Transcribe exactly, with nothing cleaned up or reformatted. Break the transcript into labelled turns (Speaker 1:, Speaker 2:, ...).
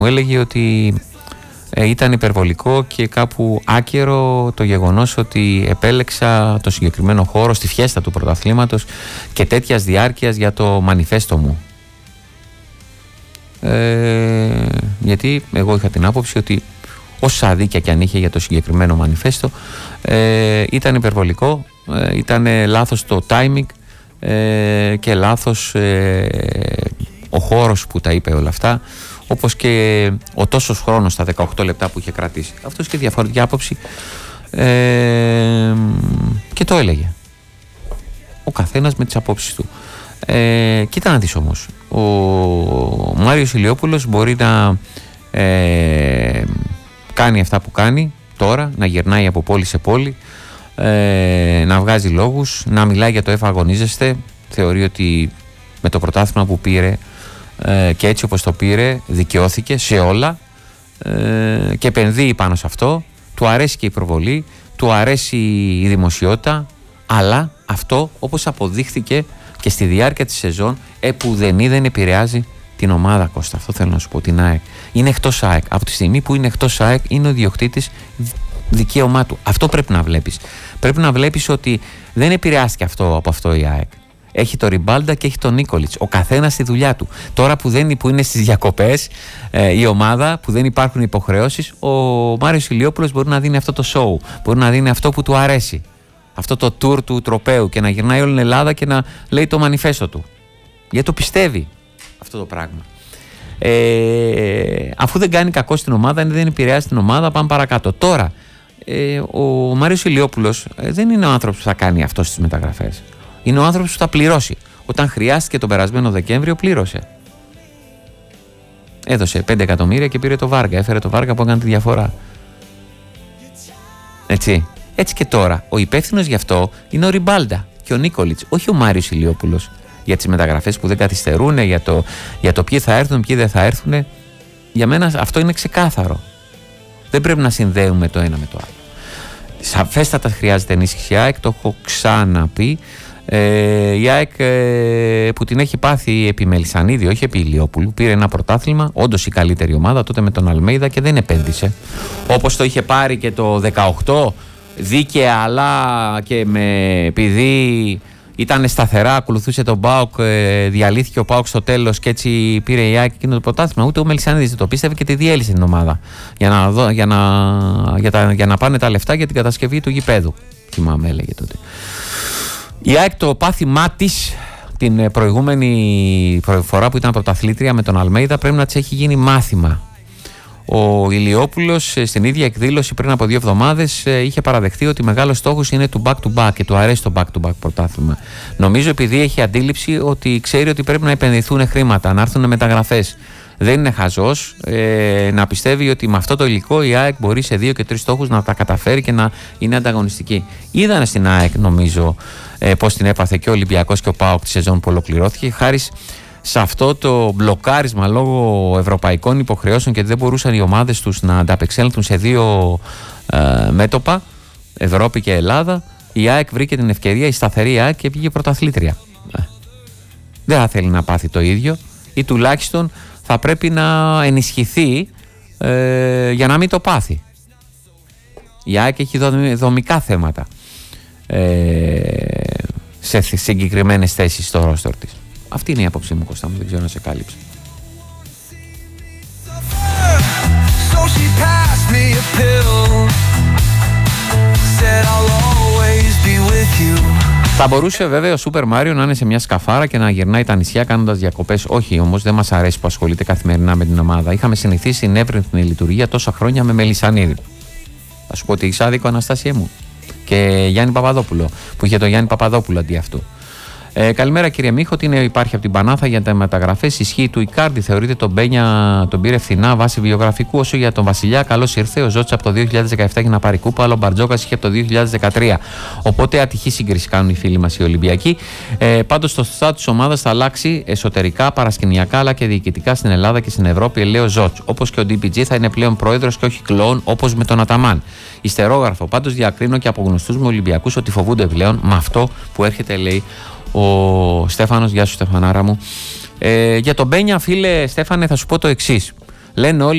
Speaker 1: μου έλεγε ότι ε, ήταν υπερβολικό και κάπου άκερο το γεγονός ότι επέλεξα το συγκεκριμένο χώρο στη φιέστα του πρωταθλήματος και τέτοιας διάρκειας για το μανιφέστο μου. Ε, γιατί εγώ είχα την άποψη ότι όσα δίκαια και αν είχε για το συγκεκριμένο μανιφέστο ε, ήταν υπερβολικό, ε, ήταν λάθος το timing ε, και λάθος ε, ο χώρος που τα είπε όλα αυτά, όπως και ο τόσος χρόνος στα δεκαοκτώ λεπτά που είχε κρατήσει. Αυτός και διαφορετική άποψη ε, και το έλεγε ο καθένας με τις απόψεις του. Ε, κοίτα να δεις όμως, ο Μάριος Ηλιόπουλος μπορεί να ε, κάνει αυτά που κάνει τώρα, να γυρνάει από πόλη σε πόλη, ε, να βγάζει λόγους, να μιλάει για το Εφ αγωνίζεστε. Θεωρεί ότι με το πρωτάθλημα που πήρε ε, και έτσι όπως το πήρε δικαιώθηκε σε όλα ε, και επενδύει πάνω σε αυτό. Του αρέσει και η προβολή, του αρέσει η δημοσιότητα, αλλά αυτό, όπως αποδείχθηκε και στη διάρκεια της σεζόν, επουδενή δεν επηρεάζει την ομάδα, Κώστα. Αυτό θέλω να σου πω, την ΑΕΚ. Είναι εκτός ΑΕΚ. Από τη στιγμή που είναι εκτός ΑΕΚ, είναι ο ιδιοκτήτης, δικαίωμά του. Αυτό πρέπει να βλέπεις. Πρέπει να βλέπεις ότι δεν επηρεάστηκε αυτό από αυτό η ΑΕΚ. Έχει το Ριμπάλντα και έχει τον Νίκολιτς. Ο καθένας στη δουλειά του. Τώρα που, δεν, που είναι στις διακοπές ε, η ομάδα, που δεν υπάρχουν υποχρεώσεις, ο Μάριος Ηλιόπουλος μπορεί να δίνει αυτό το show. Μπορεί να δίνει αυτό που του αρέσει. Αυτό το tour του τροπαίου και να γυρνάει όλη την Ελλάδα και να λέει το μανιφέστο του. Γιατί το πιστεύει αυτό το πράγμα. Ε, αφού δεν κάνει κακό στην ομάδα, δεν επηρεάζει την ομάδα, πάμε παρακάτω. Τώρα, ε, ο Μάριος Ηλιόπουλος ε, δεν είναι ο άνθρωπος που θα κάνει αυτό στις μεταγραφές. Είναι ο άνθρωπος που θα πληρώσει. Όταν χρειάστηκε τον περασμένο Δεκέμβριο, πλήρωσε. Έδωσε πέντε εκατομμύρια και πήρε το Βάργα. Έφερε το Βάργα που έκανε τη διαφορά. Έτσι. Έτσι και τώρα, ο υπεύθυνος γι' αυτό είναι ο Ριμπάλντα και ο Νίκολιτς, όχι ο Μάριος Ηλιόπουλος. Για τις μεταγραφές που δεν καθυστερούν, για το, για το ποιοι θα έρθουν, ποιοι δεν θα έρθουν. Για μένα αυτό είναι ξεκάθαρο. Δεν πρέπει να συνδέουμε το ένα με το άλλο. Σαφέστατα χρειάζεται ενίσχυση η ΑΕΚ, το έχω ξαναπεί. Ε, η ΑΕΚ ε, που την έχει πάθει επί Μελισσανίδη, όχι επί Ηλιόπουλου, πήρε ένα πρωτάθλημα, όντως η καλύτερη ομάδα τότε με τον Αλμέιδα και δεν επένδυσε. Όπως το είχε πάρει και το δεκαοκτώ, δίκαια, αλλά και με, επειδή ήταν σταθερά, ακολουθούσε τον ΠΑΟΚ, ε, διαλύθηκε ο ΠΑΟΚ στο τέλος και έτσι πήρε η ΑΕΚ εκείνο το πρωτάθλημα. Ούτε ο Μελισσανίδης δεν το πίστευε και τη διέλυσε την ομάδα για να, δω, για, να, για, τα, για να πάνε τα λεφτά για την κατασκευή του γηπέδου. Θυμάμαι, έλεγε τότε. Η ΑΕΚ το πάθημά της την προηγούμενη φορά που ήταν πρωταθλήτρια με τον Αλμέιδα πρέπει να της έχει γίνει μάθημα. Ο Ηλιόπουλος στην ίδια εκδήλωση πριν από δύο εβδομάδες είχε παραδεχτεί ότι μεγάλος στόχος είναι του back to back και του αρέσει το back to back πρωτάθλημα. Νομίζω επειδή έχει αντίληψη ότι ξέρει ότι πρέπει να επενδυθούν χρήματα, να έρθουν μεταγραφές. Δεν είναι χαζός ε, να πιστεύει ότι με αυτό το υλικό η ΑΕΚ μπορεί σε δύο και τρεις στόχους να τα καταφέρει και να είναι ανταγωνιστική. Είδανε στην ΑΕΚ, νομίζω, ε, πώς την έπαθε και ο Ολυμπιακός και ο ΠΑΟΚ τη σεζόν που ολοκληρώθηκε, χάρη σε αυτό το μπλοκάρισμα λόγω ευρωπαϊκών υποχρεώσεων και δεν μπορούσαν οι ομάδες τους να ανταπεξέλθουν σε δύο ε, μέτωπα, Ευρώπη και Ελλάδα. Η ΑΕΚ βρήκε την ευκαιρία, η σταθερή ΑΕΚ, και πήγε πρωταθλήτρια. Ε, δεν θα θέλει να πάθει το ίδιο ή τουλάχιστον θα πρέπει να ενισχυθεί ε, για να μην το πάθει. Η ΑΕΚ έχει δομικά θέματα ε, σε συγκεκριμένες θέσεις στο ρόστορ της. Αυτή είναι η άποψή μου, Κώστα μου, δεν ξέρω να σε κάλυψε. Θα μπορούσε βέβαια ο Σούπερ Μάριο να είναι σε μια σκαφάρα και να γυρνάει τα νησιά κάνοντας διακοπές. Όχι όμως, δεν μας αρέσει που ασχολείται καθημερινά με την ομάδα. Είχαμε συνηθίσει την εύρυθμη λειτουργία τόσα χρόνια με Μελισσανίδη. Θα σου πω ότι είσαι άδικο, Αναστάσιέ μου. Και Γιάννη Παπαδόπουλο, που είχε τον Γιάννη Παπαδόπουλο αντί αυτού. Ε, καλημέρα κύριε Μίχο, τι είναι, υπάρχει από την Πανάθα για τα μεταγραφές. Ισχύει του Ικάρντι, θεωρείται τον Μπένια τον πήρε φθηνά βάσει βιογραφικού. Όσο για τον Βασιλιά, καλώς ήρθε. Ο Ζώτης από το δύο χιλιάδες δεκαεπτά είχε να πάρει κούπα, αλλά ο Μπαρτζόκας είχε από το δύο χιλιάδες δεκατρία. Οπότε ατυχή σύγκριση κάνουν οι φίλοι μας οι Ολυμπιακοί. Ε, πάντως το στάτ της ομάδας θα αλλάξει εσωτερικά, παρασκηνιακά αλλά και διοικητικά στην Ελλάδα και στην Ευρώπη, λέει ο Ζώτς. Όπως και ο ντι πι τζι θα είναι πλέον πρόεδρος και όχι κλόουν όπως με τον Αταμάν. Ιστερόγραφο. Πάντως διακρίνω και από γνωστούς με Ολυμπιακούς ότι φοβούνται πλέον με αυτό που έρχεται, λέει ο Στέφανος. Γεια σου, Στεφανάρα μου. Ε, για τον Μπένια, φίλε Στέφανε, θα σου πω το εξής. Λένε όλοι